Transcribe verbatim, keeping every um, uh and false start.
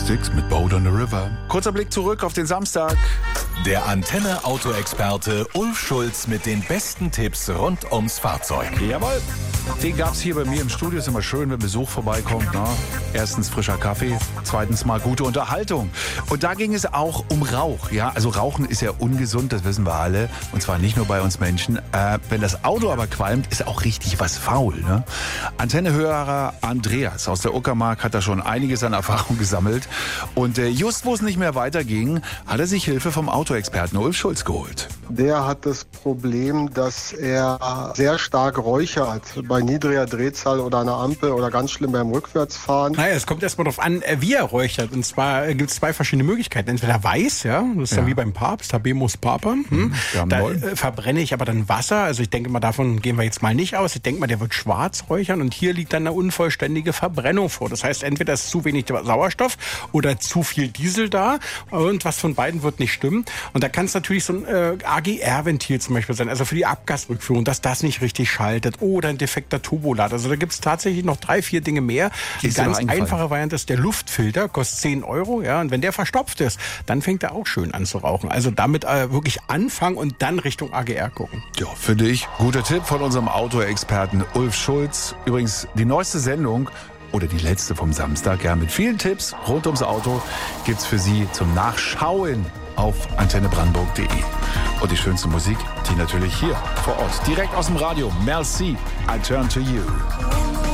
Acoustics mit Boat on the River. Kurzer Blick zurück auf den Samstag. Der Antenne-Auto-Experte Ulf Schulz mit den besten Tipps rund ums Fahrzeug. Jawohl. Den gab es hier bei mir im Studio. Ist immer schön, wenn Besuch vorbeikommt. Na? Erstens frischer Kaffee, zweitens mal gute Unterhaltung. Und da ging es auch um Rauch. Ja, also Rauchen ist ja ungesund, das wissen wir alle. Und zwar nicht nur bei uns Menschen. Äh, wenn das Auto aber qualmt, ist auch richtig was faul. Ne? Antennehörer Andreas aus der Uckermark hat da schon einiges an Erfahrung gesammelt. Und äh, just wo es nicht mehr weiterging, hat er sich Hilfe vom Autoexperten Ulf Schulz geholt. Der hat das Problem, dass er sehr stark räuchert bei niedriger Drehzahl oder einer Ampel oder ganz schlimm beim Rückwärtsfahren. Naja, es kommt erstmal darauf an, wie er räuchert. Und zwar gibt es zwei verschiedene Möglichkeiten. Entweder weiß, ja, das ist dann Ja. wie beim Papst, Habemus Papam. Hm? Wir haben Da neun. äh, verbrenne ich aber dann Wasser. Also ich denke mal, davon gehen wir jetzt mal nicht aus. Ich denke mal, der wird schwarz räuchern und hier liegt dann eine unvollständige Verbrennung vor. Das heißt, entweder ist zu wenig Sauerstoff oder zu viel Diesel da. Und was von beiden wird nicht stimmen. Und da kann es natürlich so ein äh, A G R-Ventil zum Beispiel sein, also für die Abgasrückführung, dass das nicht richtig schaltet. Oder ein defekter Turbolader. Also da gibt es tatsächlich noch drei, vier Dinge mehr. Die Ist dir ganz noch eingefallen? einfache Variante ist der Luftfilter, kostet zehn Euro. Ja, und wenn der verstopft ist, dann fängt er auch schön an zu rauchen. Also damit äh, wirklich anfangen und dann Richtung A G R gucken. Ja, finde ich. Guter Tipp von unserem Autoexperten Ulf Schulz. Übrigens, die neueste Sendung oder die letzte vom Samstag, ja, mit vielen Tipps rund ums Auto gibt's für Sie zum Nachschauen auf antenne brandenburg punkt de. Und die schönste Musik, die natürlich hier vor Ort, direkt aus dem Radio. Merci, I turn to you.